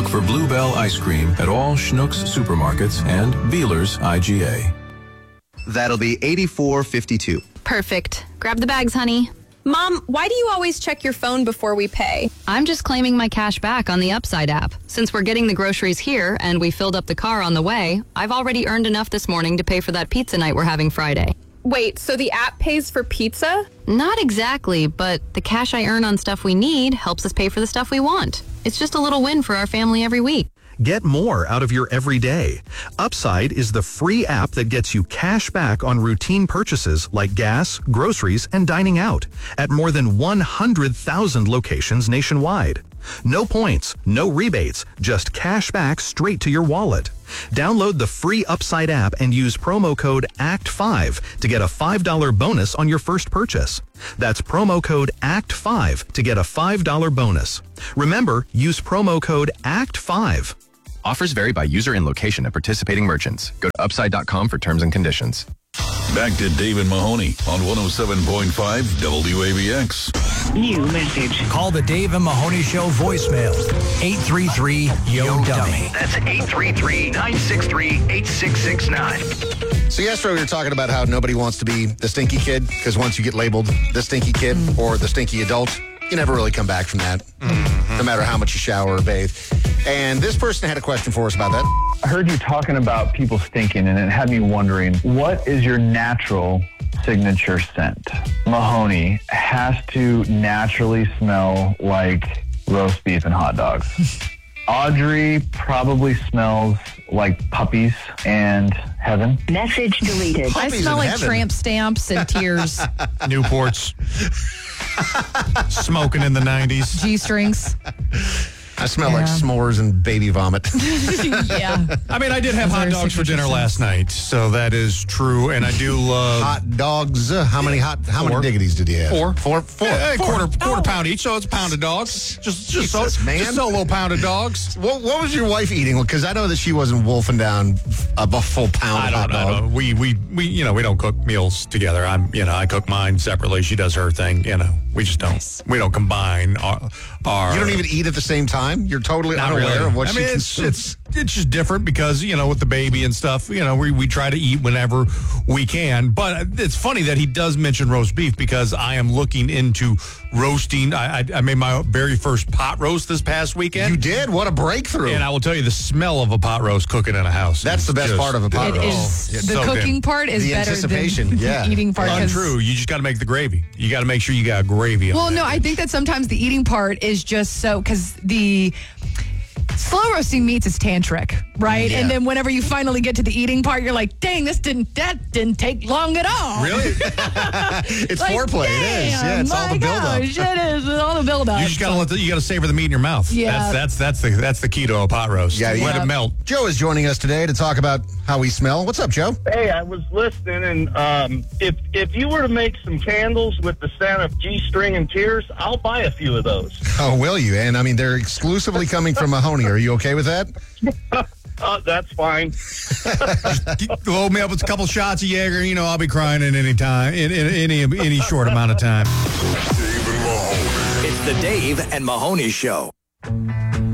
Look for Bluebell ice cream at all Schnucks supermarkets and Beeler's IGA. That'll be $84.52. Perfect. Grab the bags, honey. Mom, why do you always check your phone before we pay? I'm just claiming my cash back on the Upside app. Since we're getting the groceries here and we filled up the car on the way, I've already earned enough this morning to pay for that pizza night we're having Friday. Wait, so the app pays for pizza? Not exactly, but the cash I earn on stuff we need helps us pay for the stuff we want. It's just a little win for our family every week. Get more out of your everyday. Upside is the free app that gets you cash back on routine purchases like gas, groceries, and dining out at more than 100,000 locations nationwide. No points, no rebates, just cash back straight to your wallet. Download the free Upside app and use promo code ACT5 to get a $5 bonus on your first purchase. That's promo code ACT5 to get a $5 bonus. Remember, use promo code ACT5. Offers vary by user and location at participating merchants. Go to upside.com for terms and conditions. Back to Dave and Mahoney on 107.5 WABX. New message. Call the Dave and Mahoney Show voicemail. 833-YO-DUMMY. That's 833-963-8669. So yesterday we were talking about how nobody wants to be the stinky kid, because once you get labeled the stinky kid or the stinky adult, you never really come back from that, no matter how much you shower or bathe. And this person had a question for us about that. I heard you talking about people stinking, and it had me wondering, what is your natural signature scent? Mahoney has to naturally smell like roast beef and hot dogs. Audrey probably smells like puppies and heaven. Message deleted. I smell like tramp stamps and tears. Newports. Smoking in the 90s. G-strings. I smell like s'mores and baby vomit. Yeah. I mean, I did have hot dogs for dinner last night, so that is true. And I do love hot dogs. How many diggities did you have? Four. Four. Quarter pound each, so it's a pound of dogs. Just a little pound of dogs. What was your wife eating? Because I know that she wasn't wolfing down a full pound of hot dog. I don't. We don't cook meals together. I cook mine separately. She does her thing. We just don't. We don't combine our. You don't even eat at the same time? You're totally unaware of what she consumes. It's just different because, with the baby and stuff, we try to eat whenever we can. But it's funny that he does mention roast beef because I am looking into roasting. I made my very first pot roast this past weekend. You did? What a breakthrough. And I will tell you, the smell of a pot roast cooking in a house. That's the best part of a pot roast. The cooking part is better than the eating part. Untrue. You just got to make the gravy. You got to make sure you got gravy on no, I think that sometimes the eating part is just so, because the slow roasting meats is tantric, right? Yeah. And then whenever you finally get to the eating part, you're like, dang, that didn't take long at all. Really? It's like, foreplay. It is. Yeah, it's all the buildup. It is all the buildup. You just gotta savor the meat in your mouth. Yeah. That's the key to a pot roast. Yeah, let it melt. Joe is joining us today to talk about how we smell. What's up, Joe? Hey, I was listening, and if you were to make some candles with the scent of G-string and tears, I'll buy a few of those. Oh, will you? And I mean, they're exclusively coming from Mahoney. Are you okay with that? That's fine. Load me up with a couple shots of Jaeger. I'll be crying at any time, in any short amount of time. It's the Dave and Mahoney Show.